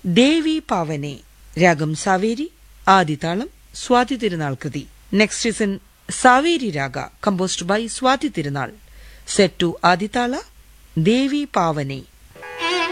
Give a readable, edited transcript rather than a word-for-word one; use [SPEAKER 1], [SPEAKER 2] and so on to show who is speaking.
[SPEAKER 1] ദേവി പാവനെ രാഗം സാവേരി, ആദിതാളം സ്വാതി തിരുനാൾ കൃതി. Next is in Saveri raga composed by Swathi Thirunal, set to Adi tala Devi പാവനെ.